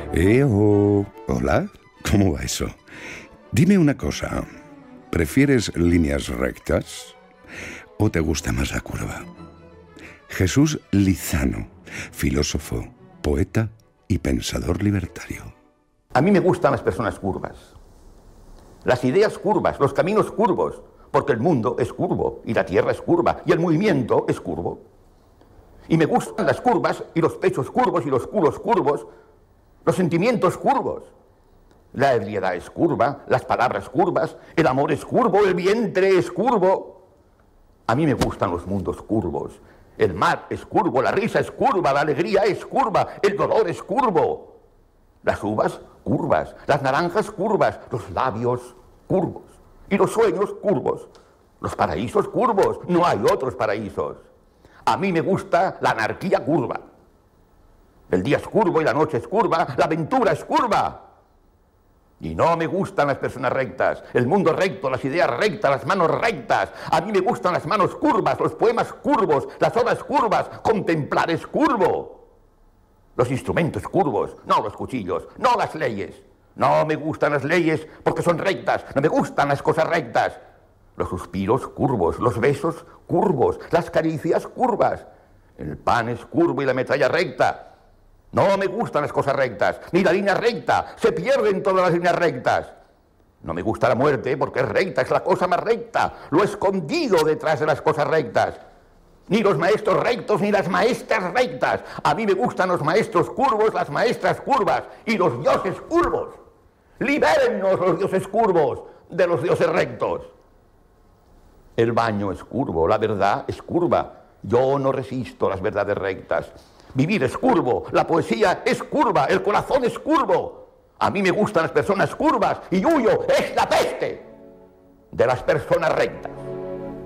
Hola, ¿cómo va eso? Dime una cosa, ¿prefieres líneas rectas o te gusta más la curva? Jesús Lizano, filósofo, poeta y pensador libertario. A mí me gustan las personas curvas, las ideas curvas, los caminos curvos, porque el mundo es curvo y la tierra es curva y el movimiento es curvo. Y me gustan las curvas y los pechos curvos y los culos curvos, los sentimientos curvos. La ebriedad es curva, las palabras curvas, el amor es curvo, el vientre es curvo. A mí me gustan los mundos curvos. El mar es curvo, la risa es curva, la alegría es curva, el dolor es curvo. Las uvas curvas, las naranjas curvas, los labios curvos y los sueños curvos. Los paraísos curvos, no hay otros paraísos. A mí me gusta la anarquía curva. El día es curvo y la noche es curva, la aventura es curva. Y no me gustan las personas rectas, el mundo recto, las ideas rectas, las manos rectas. A mí me gustan las manos curvas, los poemas curvos, las obras curvas, contemplar es curvo. Los instrumentos curvos, no los cuchillos, no las leyes. No me gustan las leyes porque son rectas, no me gustan las cosas rectas. Los suspiros curvos, los besos curvos, las caricias curvas. El pan es curvo y la metralla recta. No me gustan las cosas rectas, ni la línea recta, se pierden todas las líneas rectas. No me gusta la muerte porque es recta, es la cosa más recta, lo escondido detrás de las cosas rectas. Ni los maestros rectos, ni las maestras rectas. A mí me gustan los maestros curvos, las maestras curvas y los dioses curvos. Libérennos los dioses curvos de los dioses rectos. El baño es curvo, la verdad es curva. Yo no resisto las verdades rectas. Vivir es curvo, la poesía es curva, el corazón es curvo. A mí me gustan las personas curvas y huyo, es la peste de las personas rectas.